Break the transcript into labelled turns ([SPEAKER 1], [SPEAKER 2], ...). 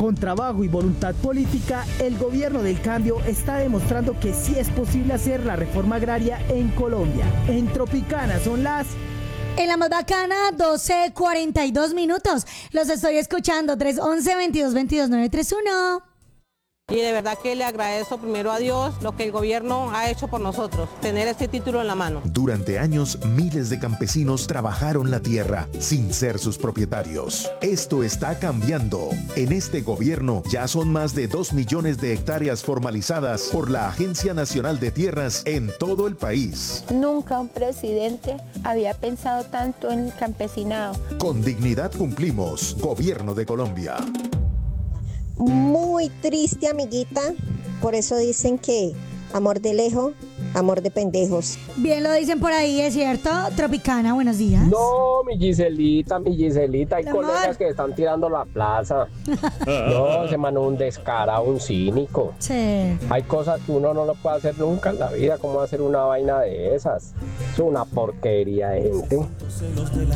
[SPEAKER 1] Con trabajo y voluntad política, el gobierno del cambio está demostrando que sí es posible hacer la reforma agraria en Colombia. En Tropicana son las...
[SPEAKER 2] En la más bacana, 12:42. Los estoy escuchando, 311-2222-931.
[SPEAKER 3] Y de verdad que le agradezco primero a Dios lo que el gobierno ha hecho por nosotros, tener este título en la mano.
[SPEAKER 4] Durante años, miles de campesinos trabajaron la tierra sin ser sus propietarios. Esto está cambiando. En este gobierno ya son más de 2 millones de hectáreas formalizadas por la Agencia Nacional de Tierras en todo el país.
[SPEAKER 5] Nunca un presidente había pensado tanto en el campesinado.
[SPEAKER 4] Con dignidad cumplimos. Gobierno de Colombia.
[SPEAKER 6] Muy triste, amiguita. Por eso dicen que amor de lejos, amor de pendejos.
[SPEAKER 2] Bien lo dicen por ahí, ¿es cierto? Tropicana, buenos días.
[SPEAKER 7] No, mi Giselita, hay
[SPEAKER 2] Mi
[SPEAKER 7] colegas
[SPEAKER 2] amor.
[SPEAKER 7] que están tirando la plaza. No, se mandó un descarado, un cínico.
[SPEAKER 2] Sí.
[SPEAKER 7] Hay cosas que uno no lo puede hacer nunca en la vida, como hacer una vaina de esas. Es una porquería de gente.